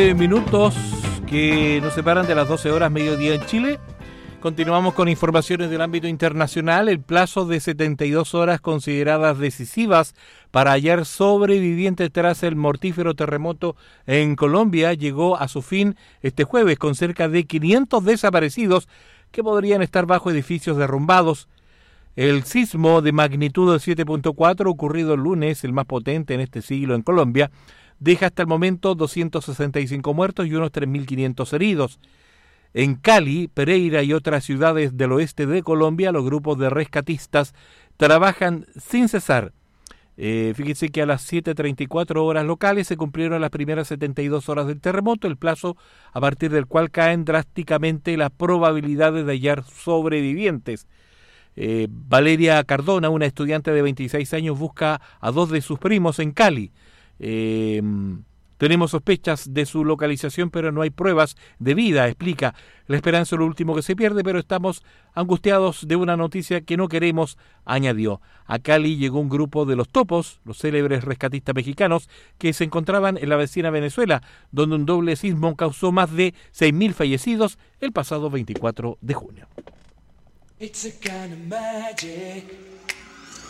Minutos que nos separan de las 12 horas mediodía en Chile. Continuamos con informaciones del ámbito internacional. El plazo de 72 horas consideradas decisivas para hallar sobrevivientes tras el mortífero terremoto en Colombia llegó a su fin este jueves, con cerca de 500 desaparecidos que podrían estar bajo edificios derrumbados. El sismo de magnitud 7.4 ocurrido el lunes, el más potente en este siglo en Colombia, deja hasta el momento 265 muertos y unos 3.500 heridos. En Cali, Pereira y otras ciudades del oeste de Colombia, los grupos de rescatistas trabajan sin cesar. Fíjense que a las 7:34 horas locales se cumplieron las primeras 72 horas del terremoto, el plazo a partir del cual caen drásticamente las probabilidades de hallar sobrevivientes. Valeria Cardona, una estudiante de 26 años, busca a dos de sus primos en Cali. Tenemos sospechas de su localización, pero no hay pruebas de vida, explica. La esperanza es lo último que se pierde, pero estamos angustiados de una noticia que no queremos, añadió. A Cali llegó un grupo de los Topos, los célebres rescatistas mexicanos, que se encontraban en la vecina Venezuela, donde un doble sismo causó más de 6.000 fallecidos el pasado 24 de junio. It's a kind of magic.